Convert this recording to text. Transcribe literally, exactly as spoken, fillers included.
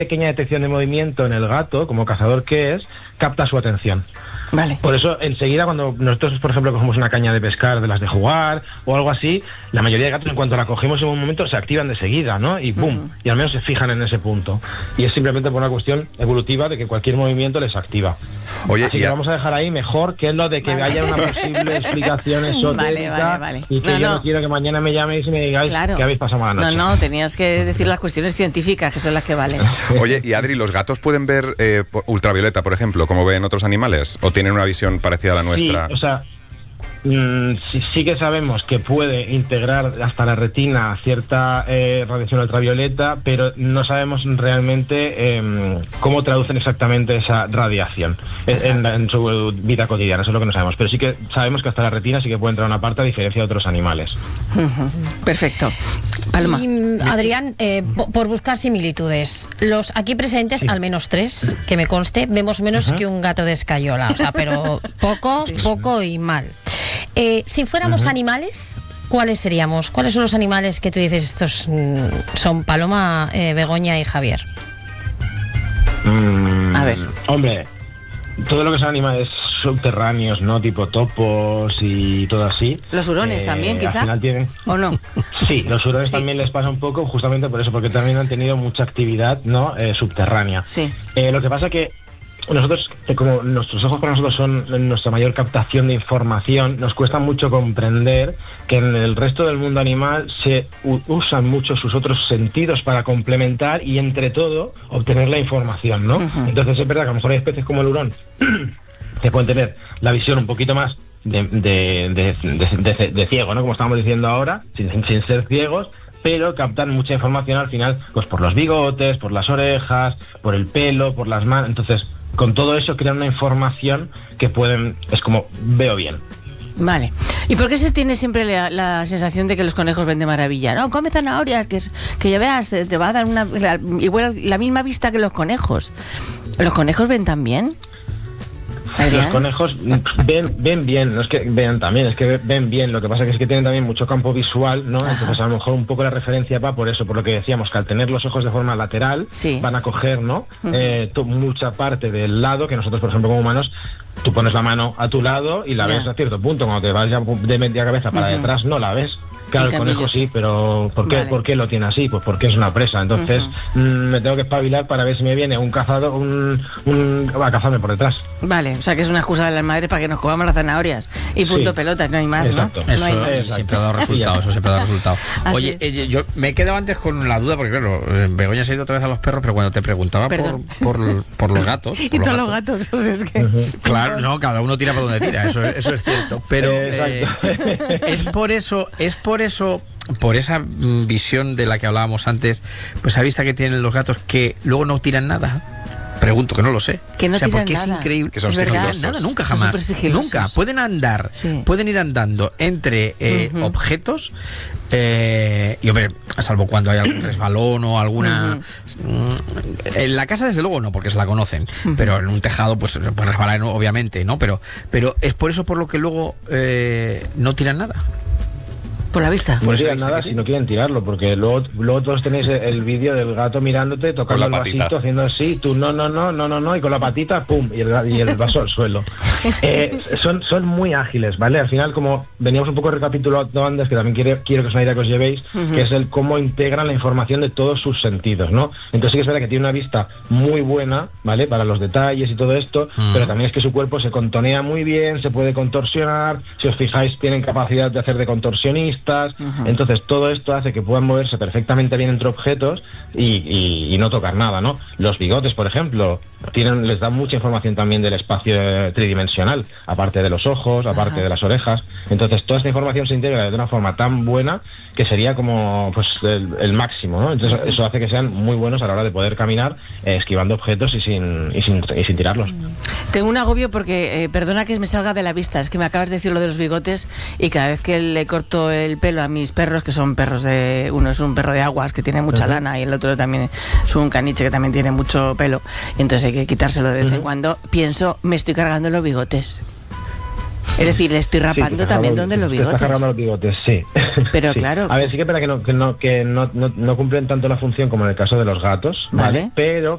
pequeña detección de movimiento en el gato, como cazador que es, capta su atención. Vale. Por eso, enseguida, cuando nosotros, por ejemplo, cogemos una caña de pescar de las de jugar o algo así, la mayoría de gatos, en cuanto la cogemos en un momento, se activan de seguida, ¿no? Y ¡pum! Uh-huh. Y al menos se fijan en ese punto. Y es simplemente por una cuestión evolutiva de que cualquier movimiento les activa. Oye, así que vamos a dejar ahí mejor que lo de que vale. haya una posible explicación esotérica vale, vale, vale. y que no, yo no. no quiero que mañana me llaméis y me digáis claro. que habéis pasado mala noche. No, no, tenías que decir las cuestiones científicas, que son las que valen. Oye, y Adri, ¿los gatos pueden ver eh, ultravioleta, por ejemplo, como ven otros animales? ¿O tienen una visión parecida a la nuestra? Sí, o sea, mmm, sí, sí que sabemos que puede integrar hasta la retina cierta eh, radiación ultravioleta, pero no sabemos realmente eh, cómo traducen exactamente esa radiación en, en su vida cotidiana. Eso es lo que no sabemos, pero sí que sabemos que hasta la retina sí que puede entrar una parte a diferencia de otros animales. Perfecto. Paloma. Y, Adrián, eh, por buscar similitudes, los aquí presentes, sí. al menos tres, que me conste, vemos menos uh-huh. que un gato de escayola, o sea, pero poco, sí. poco y mal. Eh, si fuéramos uh-huh. animales, ¿cuáles seríamos? ¿Cuáles son los animales que tú dices estos mm, son Paloma, eh, Begoña y Javier? Mm, a ver. Hombre, todo lo que son animales subterráneos, ¿no? Tipo topos y todo así. Los hurones eh, también, quizá. Al final tienen... ¿O no? Sí, los hurones sí. también les pasa un poco justamente por eso, porque también han tenido mucha actividad, ¿no? Eh, subterránea. Sí. Eh, lo que pasa que nosotros, como nuestros ojos para nosotros son nuestra mayor captación de información, nos cuesta mucho comprender que en el resto del mundo animal se usan mucho sus otros sentidos para complementar y entre todo obtener la información, ¿no? Uh-huh. Entonces es verdad que a lo mejor hay especies como el hurón que pueden tener la visión un poquito más de, de, de, de, de, de ciego, ¿no? Como estábamos diciendo ahora, sin, sin ser ciegos, pero captan mucha información al final, pues por los bigotes, por las orejas, por el pelo, por las manos. Entonces, con todo eso crean una información que pueden, es como, veo bien. Vale. ¿Y por qué se tiene siempre la, la sensación de que los conejos ven de maravilla? No, come zanahorias, que, que ya verás, te, te va a dar una la, igual la misma vista que los conejos. ¿Los conejos ven también? Los conejos ven, ven bien, no es que vean también, es que ven bien, lo que pasa que es que tienen también mucho campo visual, ¿no? Ajá. Entonces a lo mejor un poco la referencia va por eso, por lo que decíamos, que al tener los ojos de forma lateral, sí. van a coger, ¿no? Uh-huh. Eh, to, mucha parte del lado, que nosotros, por ejemplo, como humanos, tú pones la mano a tu lado y la yeah. ves a cierto punto, cuando te vas ya de media cabeza para uh-huh. detrás, no la ves. Claro, el conejo sí, pero ¿por qué, vale. ¿por qué lo tiene así? Pues porque es una presa. Entonces uh-huh. mmm, me tengo que espabilar para ver si me viene un cazador, un, un va a cazarme por detrás. Vale, o sea que es una excusa de las madres para que nos comamos las zanahorias y punto sí. pelotas, no hay más, exacto. ¿no? Eso no hay más. Siempre ha dado resultado, eso siempre ha dado resultado. Oye, eh, yo me he quedado antes con la duda, porque claro, Begoña se ha ido otra vez a los perros, pero cuando te preguntaba por, por, por los gatos... Por y los todos gatos, los gatos, o sea, es que... Uh-huh. Claro, no, cada uno tira por donde tira, eso, eso es cierto, pero eh, es por eso, es por eso... Por esa mm, visión de la que hablábamos antes, pues a vista que tienen los gatos que luego no tiran nada. Pregunto, que no lo sé. Que no o sea, tiran porque nada. es increíble. Que son no tiran nada, nunca jamás. Nunca. Pueden andar, sí. pueden ir andando entre eh, uh-huh. objetos, eh, y hombre, salvo cuando hay algún resbalón o alguna... Uh-huh. En la casa, desde luego, no, porque se la conocen. Uh-huh. Pero en un tejado, pues, pues resbalar, obviamente, ¿no? Pero, pero es por eso por lo que luego eh, no tiran nada. Por la vista. No tiran nada si no quieren tirarlo, porque luego, luego todos tenéis el vídeo del gato mirándote, tocando el vasito, haciendo así, tú no, no, no, no, no, no, y con la patita, pum, y el, y el vaso al suelo. Eh, son, son muy ágiles, ¿vale? Al final, como veníamos un poco recapitulando antes, que también quiero, quiero que es una idea que os llevéis, uh-huh. que es el cómo integran la información de todos sus sentidos, ¿no? Entonces sí que es verdad que tiene una vista muy buena, ¿vale? Para los detalles y todo esto, uh-huh. pero también es que su cuerpo se contonea muy bien, se puede contorsionar, si os fijáis, tienen capacidad de hacer de contorsionista. Uh-huh. Entonces todo esto hace que puedan moverse perfectamente bien entre objetos y, y, y no tocar nada, ¿no? Los bigotes, por ejemplo, tienen, les dan mucha información también del espacio tridimensional, aparte de los ojos, aparte uh-huh. de las orejas. Entonces toda esta información se integra de una forma tan buena que sería como pues el, el máximo, ¿no? Entonces uh-huh. eso hace que sean muy buenos a la hora de poder caminar eh, esquivando objetos y sin, y sin, y sin tirarlos. Tengo un agobio porque, eh, perdona que me salga de la vista, es que me acabas de decir lo de los bigotes y cada vez que le corto el pelo a mis perros, que son perros de... Uno es un perro de aguas que tiene mucha uh-huh. lana y el otro también es un caniche que también tiene mucho pelo, y entonces hay que quitárselo de vez uh-huh. en cuando. Pienso, me estoy cargando los bigotes. Es decir, le estoy rapando sí, también donde los bigotes. Estás cargando los bigotes, sí. Pero sí. claro. A ver, sí que es verdad que, no, que, no, que no, no, no cumplen tanto la función como en el caso de los gatos, ¿vale? ¿vale? Pero